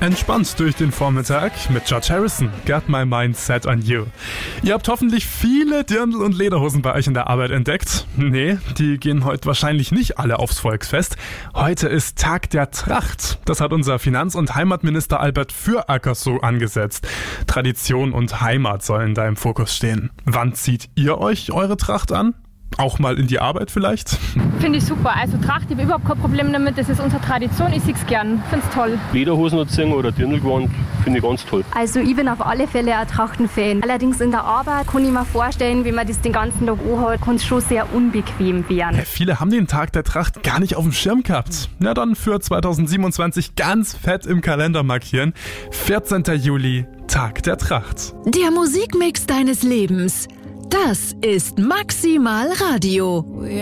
Entspannt durch den Vormittag mit George Harrison, Got My Mind Set on You. Ihr habt hoffentlich viele Dirndl und Lederhosen bei euch in der Arbeit entdeckt. Nee, die gehen heute wahrscheinlich nicht alle aufs Volksfest. Heute ist Tag der Tracht. Das hat unser Finanz- und Heimatminister Albert Füracker so angesetzt. Tradition und Heimat sollen da im Fokus stehen. Wann zieht ihr euch eure Tracht an? Auch mal in die Arbeit vielleicht? Finde ich super. Also Tracht, ich habe überhaupt kein Problem damit. Das ist unsere Tradition. Ich sehe es gern. Finde es toll. Lederhosen anziehen oder Dirndlgewand finde ich ganz toll. Also ich bin auf alle Fälle ein Trachtenfan. Allerdings in der Arbeit kann ich mir vorstellen, wenn man das den ganzen Tag anhat, kann es schon sehr unbequem werden. Ja, viele haben den Tag der Tracht gar nicht auf dem Schirm gehabt. Na dann für 2027 ganz fett im Kalender markieren. 14. Juli, Tag der Tracht. Der Musikmix deines Lebens. Das ist Maximal Radio.